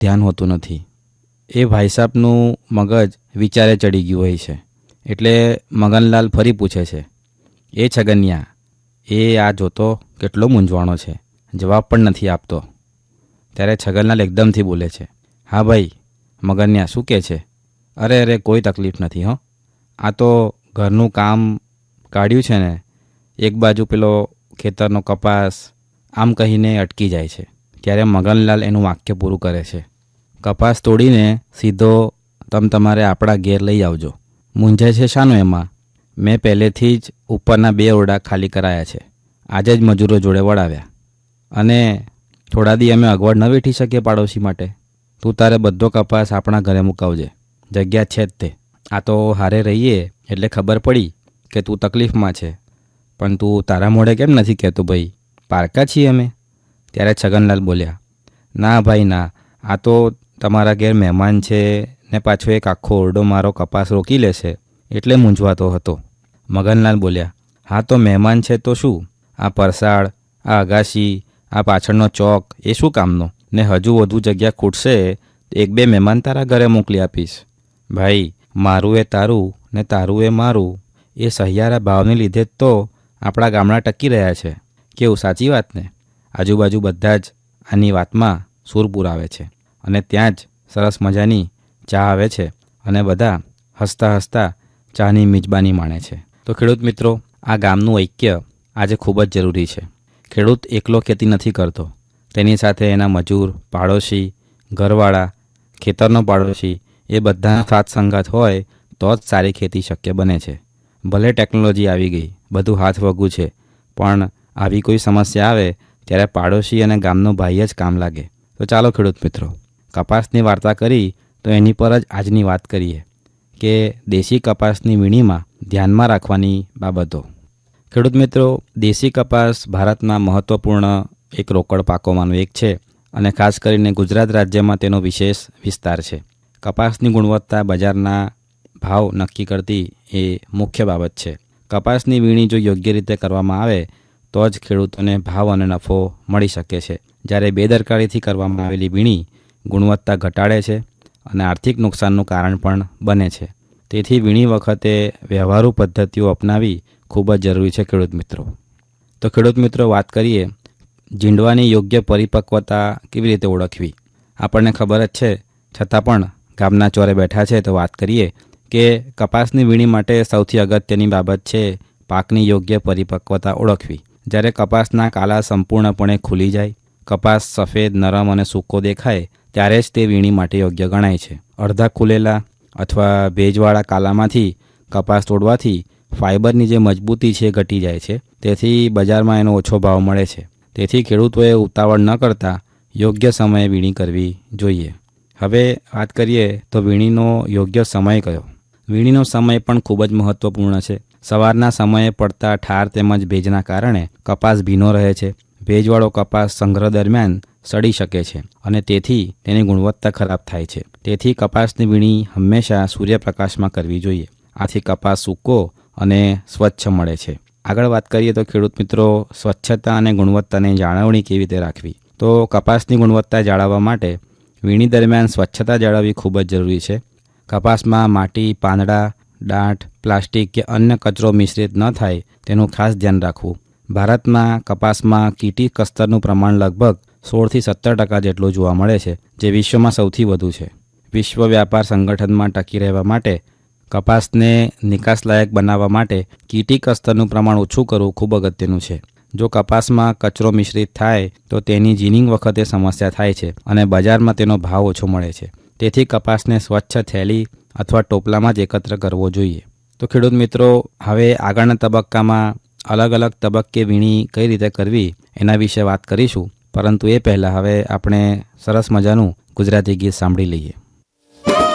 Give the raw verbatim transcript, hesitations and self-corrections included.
ધ્યાન હોતું નથી. એ ભાઈ સાહેબનું મગજ વિચારે ચડી ગયું હોય છે. એટલે મગનલાલ ફરી પૂછે છે, એ છગનિયા, એ આ જોતો કેટલો મૂંઝવણો છે, જવાબ પણ નથી આપતો. ત્યારે છગનલાલ એકદમથી બોલે છે, હા ભાઈ. મગનિયા શું કહે છે? અરે અરે કોઈ તકલીફ નથી હો, આ તો ઘરનું કામ કાઢ્યું છે ને, એક બાજુ પેલો ખેતરનો કપાસ, આમ કહીને અટકી જાય છે. ત્યારે મગનલાલ એનું વાક્ય પૂરું કરે છે, કપાસ તોડીને સીધો તમ તમારે આપણા ઘેર લઈ આવજો. મૂંઝાય છે શાનું એમાં? મેં પહેલેથી જ ઉપરના બે ઓરડા ખાલી કરાયા છે, આજે જ મજૂરો જોડે વળાવ્યા. અને થોડા દી અમે અગવડ ન વેઠી શકીએ પાડોશી માટે? તું તારે બધો કપાસ આપણા ઘરે મુકાવજે, જગ્યા છે જ તે. આ તો હારે રહીએ એટલે ખબર પડી કે તું તકલીફમાં છે, પણ તું તારા મોઢે કેમ નથી કહેતો ભાઈ, પારકા છીએ અમે? ત્યારે છગનલાલ બોલ્યા, ના ભાઈ ના, આ તો તમારા ઘેર મહેમાન છે ને પાછો એક આખો ઓરડો મારો કપાસ રોકી લેશે એટલે મૂંઝવાતો હતો. મગનલાલ બોલ્યા, હા તો મહેમાન છે તો શું, આ પરસાળ, આ અગાશી, આ પાછળનો ચોક એ શું કામનો? ને હજુ વધુ જગ્યા ખૂટશે એક બે મહેમાન તારા ઘરે મોકલી આપીશ. ભાઈ, મારું એ તારું ને તારું એ મારું, એ સહિયારા ભાવને લીધે જ તો આપણા ગામડા ટકી રહ્યા છે. કેવું, સાચી વાત ને? આજુબાજુ બધા જ આની વાતમાં સૂર પુરાવે છે અને ત્યાં જ સરસ મજાની ચા આવે છે અને બધા હસતા હસતા ચાની મિજબાની માણે છે. તો ખેડૂત મિત્રો, આ ગામનું ઐક્ય આજે ખૂબ જ જરૂરી છે. ખેડૂત એકલો ખેતી નથી કરતો, તેની સાથે એના મજૂર, પાડોશી, ઘરવાળા, ખેતરનો પાડોશી એ બધાના સાથ સંગાત હોય તો જ સારી ખેતી શક્ય બને છે. ભલે ટેકનોલોજી આવી ગઈ, બધું હાથ વગું છે, પણ આવી કોઈ સમસ્યા આવે ત્યારે પાડોશી અને ગામનો ભાઈ જ કામ લાગે. તો ચાલો ખેડૂત મિત્રો, કપાસની વાર્તા કરી તો એની પર જ આજની વાત કરીએ કે દેશી કપાસની વીણીમાં ધ્યાનમાં રાખવાની બાબતો. ખેડૂત મિત્રો, દેશી કપાસ ભારતના મહત્ત્વપૂર્ણ એક રોકડ પાકોમાંનો એક છે અને ખાસ કરીને ગુજરાત રાજ્યમાં તેનો વિશેષ વિસ્તાર છે. કપાસની ગુણવત્તા બજારના ભાવ નક્કી કરતી એ મુખ્ય બાબત છે. કપાસની વીણી જો યોગ્ય રીતે કરવામાં આવે તો જ ખેડૂતોને ભાવ અને નફો મળી શકે છે. જ્યારે બેદરકારીથી કરવામાં આવેલી વીણી ગુણવત્તા ઘટાડે છે અને આર્થિક નુકસાનનું કારણ પણ બને છે. તેથી વીણી વખતે વ્યવહારુ પદ્ધતિઓ અપનાવી ખૂબ જ જરૂરી છે ખેડૂત મિત્રો. તો ખેડૂત મિત્રો, વાત કરીએ જીંડવાની યોગ્ય પરિપક્વતા કેવી રીતે ઓળખવી. આપણને ખબર જ છે, છતાં પણ ગામના ચોરે બેઠા છે તો વાત કરીએ કે કપાસની વીણી માટે સૌથી અગત્યની બાબત છે પાકની યોગ્ય પરિપક્વતા ઓળખવી. જ્યારે કપાસના કાલા સંપૂર્ણપણે ખુલી જાય, કપાસ સફેદ, નરમ અને સૂકો દેખાય ત્યારે જ તે વીણી માટે યોગ્ય ગણાય છે. અડધા ખુલેલા અથવા ભેજવાળા કાલામાંથી કપાસ તોડવાથી ફાઇબરની જે મજબૂતી છે ઘટી જાય છે, તેથી બજારમાં એનો ઓછો ભાવ મળે છે. તેથી ખેડૂતોએ ઉતાવળ ન કરતાં યોગ્ય સમયે વીણી કરવી જોઈએ. હવે વાત કરીએ તો વીણીનો યોગ્ય સમય કયો. વીણીનો સમય પણ ખૂબ જ મહત્ત્વપૂર્ણ છે. સવારના સમયે પડતા ઠાર તેમજ ભેજના કારણે કપાસ ભીનો રહે છે. ભેજવાળો કપાસ સંગ્રહ દરમિયાન સડી શકે છે અને તેથી તેની ગુણવત્તા ખરાબ થાય છે. તેથી કપાસની વીણી હંમેશા સૂર્યપ્રકાશમાં કરવી જોઈએ. આથી કપાસ સૂકો અને સ્વચ્છ મળે છે. આગળ વાત કરીએ તો ખેડૂત મિત્રો, સ્વચ્છતા અને ગુણવત્તાની જાળવણી કેવી રીતે રાખવી. તો કપાસની ગુણવત્તા જાળવવા માટે વીણી દરમિયાન સ્વચ્છતા જાળવવી ખૂબ જ જરૂરી છે. કપાસમાં માટી, પાંદડા, ડાંઠ, પ્લાસ્ટિક કે અન્ય કચરો મિશ્રિત ન થાય તેનું ખાસ ધ્યાન રાખવું. ભારતમાં કપાસમાં કીટી કસ્તરનું પ્રમાણ લગભગ સોળથી સત્તર ટકા જેટલું જોવા મળે છે, જે વિશ્વમાં સૌથી વધુ છે. વિશ્વ વ્યાપાર સંગઠનમાં ટકી રહેવા માટે કપાસને નિકાસલાયક બનાવવા માટે કીટી કસ્તરનું પ્રમાણ ઓછું કરવું ખૂબ અગત્યનું છે. જો કપાસમાં કચરો મિશ્રિત થાય તો તેની જીનિંગ વખતે સમસ્યા થાય છે અને બજારમાં તેનો ભાવ ઓછો મળે છે. તેથી કપાસને સ્વચ્છ થેલી અથવા ટોપલામાં જ એકત્ર કરવો જોઈએ. તો ખેડૂત મિત્રો, હવે આગળના તબક્કામાં અલગ અલગ તબક્કે વીણી કઈ રીતે કરવી એના વિશે વાત કરીશું, પરંતુ એ પહેલાં હવે આપણે સરસ મજાનું ગુજરાતી ગીત સાંભળી લઈએ.